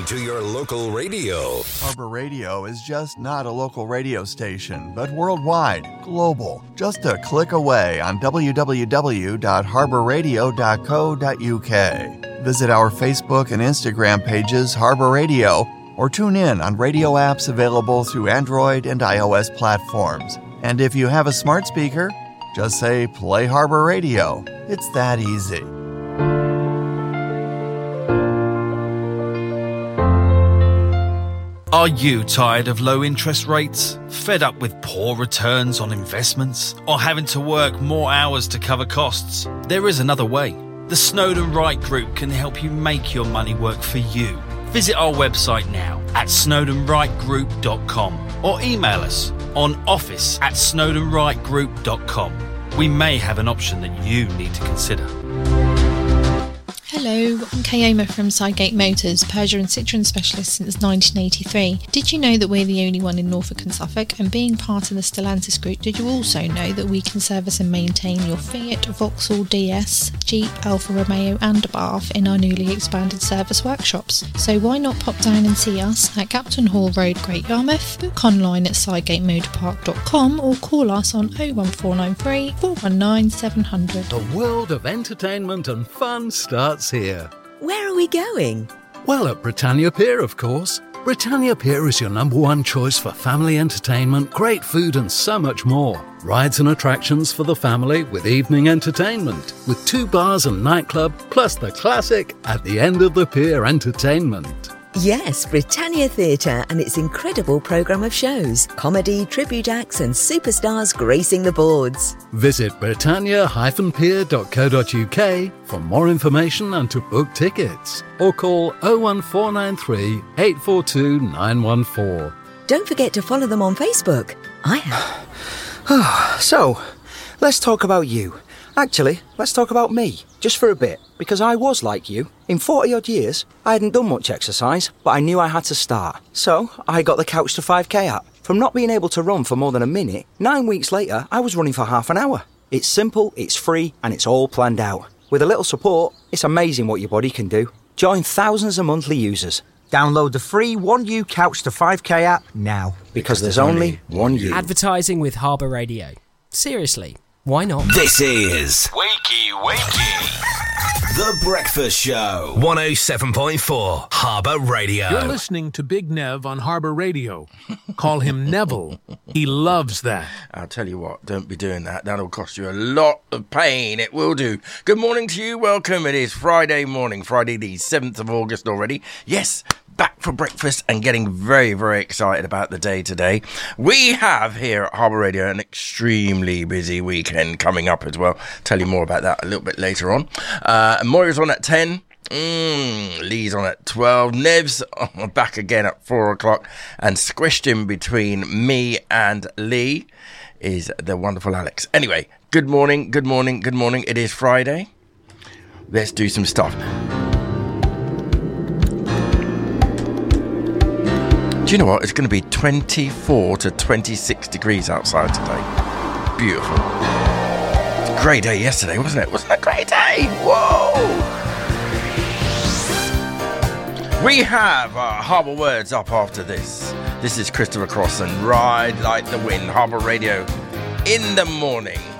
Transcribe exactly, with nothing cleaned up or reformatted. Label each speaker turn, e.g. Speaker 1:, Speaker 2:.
Speaker 1: listening to your local radio.
Speaker 2: Harbor Radio is just not a local radio station, but worldwide, global. Just a click away on w w w dot harbor radio dot co dot u k. Visit our Facebook and Instagram pages, Harbor Radio, or tune in on radio apps available through Android and iOS platforms. And if you have a smart speaker, just say, play Harbor Radio. It's that easy.
Speaker 3: Are you tired of low interest rates? Fed up with poor returns on investments? Or having to work more hours to cover costs? There is another way. The Snowden Wright Group can help you make your money work for you. Visit our website now at snowden wright group dot com or email us on office at snowden wright group dot com. We may have an option that you need to consider.
Speaker 4: Hello, I'm Kayoma from Sidegate Motors, Peugeot and Citroen specialist since nineteen eighty-three. Did you know that we're the only one in Norfolk and Suffolk? And being part of the Stellantis group, did you also know that we can service and maintain your Fiat, Vauxhall D S, Jeep, Alfa Romeo and Abarth in our newly expanded service workshops? So why not pop down and see us at Captain Hall Road, Great Yarmouth, book online at sidegate motor park dot com or call us on oh one four nine three, four one nine, seven hundred.
Speaker 5: The world of entertainment and fun starts here.
Speaker 6: Where are we going?
Speaker 5: Well, at Britannia Pier, of course. Britannia Pier is your number one choice for family entertainment, great food and so much more. Rides and attractions for the family with evening entertainment, with two bars and nightclub, plus the classic at the end of the pier entertainment.
Speaker 6: Yes, Britannia Theatre and its incredible programme of shows, comedy, tribute acts and superstars gracing the boards.
Speaker 5: Visit britannia dash pier dot co dot u k for more information and to book tickets. Or call oh one four nine three, eight four two, nine one four.
Speaker 6: Don't forget to follow them on Facebook. I have.
Speaker 7: So, let's talk about you. Actually, let's talk about me, just for a bit, because I was like you. In forty odd years, I hadn't done much exercise, but I knew I had to start. So, I got the Couch to five K app. From not being able to run for more than a minute, nine weeks later, I was running for half an hour. It's simple, it's free, and it's all planned out. With a little support, it's amazing what your body can do. Join thousands of monthly users. Download the free one U Couch to five K app now, because, because there's, there's only one U.
Speaker 8: Advertising with Harbor Radio. Seriously. Why not?
Speaker 1: This is Wakey Wakey, The Breakfast Show, one oh seven point four Harbor Radio.
Speaker 9: You're listening to Big Nev on Harbor Radio. Call him Neville. He loves that.
Speaker 10: I'll tell you what, don't be doing that. That'll cost you a lot of pain. It will do. Good morning to you. Welcome. It is Friday morning, Friday the seventh of August already. Yes, back for breakfast and getting very, very excited about the day today. We have here at Harbor Radio an extremely busy weekend coming up as well. Tell you more about that a little bit later on. Uh, Moira's on at ten. Mm, Lee's on at twelve. Nev's back again at four o'clock. And squished in between me and Lee is the wonderful Alex. Anyway, good morning, good morning, good morning. It is Friday. Let's do some stuff. Do you know what? It's going to be twenty-four to twenty-six degrees outside today. Beautiful. It's a great day yesterday, wasn't it? Wasn't it a great day? Whoa! We have uh, Harbour Words up after this. This is Christopher Cross and Ride Like the Wind, Harbour Radio in the morning.